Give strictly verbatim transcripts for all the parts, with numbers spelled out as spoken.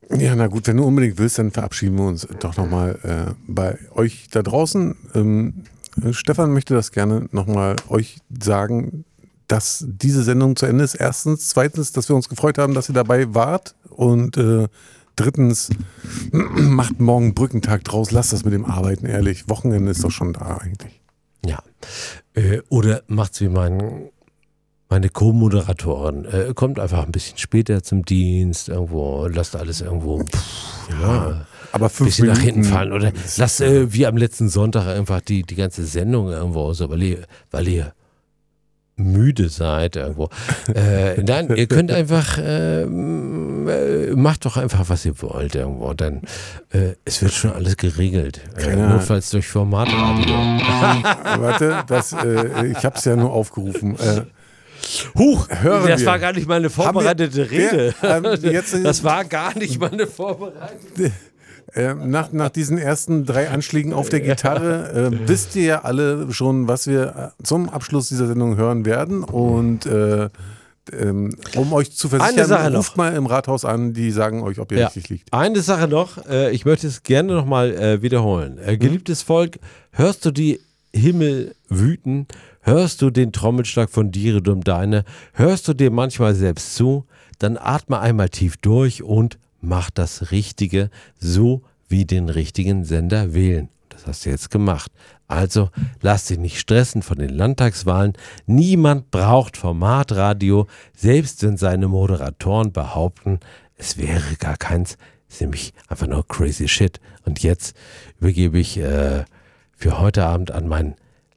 Ja, na gut, wenn du unbedingt willst, dann verabschieden wir uns doch nochmal äh, bei euch da draußen. Ähm, Stefan möchte das gerne nochmal euch sagen, dass diese Sendung zu Ende ist. Erstens, zweitens, dass wir uns gefreut haben, dass ihr dabei wart und äh, drittens, macht morgen Brückentag draus, lasst das mit dem Arbeiten, ehrlich. Wochenende ist doch schon da eigentlich. Ja, äh, oder macht's wie mein... Meine Co-Moderatorin äh, kommt einfach ein bisschen später zum Dienst, irgendwo, lasst alles irgendwo pff, Ja, ja, aber ein fünf bisschen nach hinten Minuten fallen. Oder ist- lasst äh, wie am letzten Sonntag einfach die, die ganze Sendung irgendwo aus, weil ihr, weil ihr müde seid irgendwo. Äh, nein, ihr könnt einfach, äh, äh, macht doch einfach, was ihr wollt irgendwo. Dann, äh, es wird schon alles geregelt. Äh, Keiner- notfalls durch Formatradio. Warte, das, äh, ich habe es ja nur aufgerufen. Äh, Huch, Hören das wir. war gar nicht meine vorbereitete Wer- Rede. ähm, jetzt, äh, das war gar nicht meine vorbereitete. äh, nach, nach diesen ersten drei Anschlägen auf der Gitarre äh, wisst ihr ja alle schon, was wir äh, zum Abschluss dieser Sendung hören werden. Und äh, ähm, um euch zu Eine Sache versichern, noch. ruft mal im Rathaus an, die sagen euch, ob ihr Ja. richtig liegt. Eine Sache noch, äh, ich möchte es gerne nochmal äh, wiederholen. Äh, geliebtes Volk, hörst du die Himmel wüten? Hörst du den Trommelschlag von Diridum Deine? Hörst du dir manchmal selbst zu? Dann atme einmal tief durch und mach das Richtige, so wie den richtigen Sender wählen. Das hast du jetzt gemacht. Also lass dich nicht stressen von den Landtagswahlen. Niemand braucht Formatradio, selbst wenn seine Moderatoren behaupten, es wäre gar keins. Es ist nämlich einfach nur crazy shit. Und jetzt übergebe ich äh, für heute Abend an meinen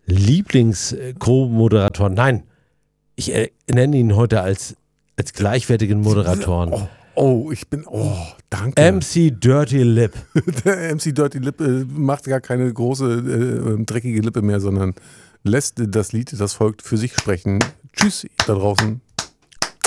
Lieblings-Co-Moderator. Nein, ich äh, nenne ihn heute als, als gleichwertigen Moderatoren. Oh, oh, ich bin, oh, danke. M C Dirty Lip. Der M C Dirty Lip äh, macht gar keine große, äh, dreckige Lippe mehr, sondern lässt das Lied, das folgt, für sich sprechen. Tschüss da draußen.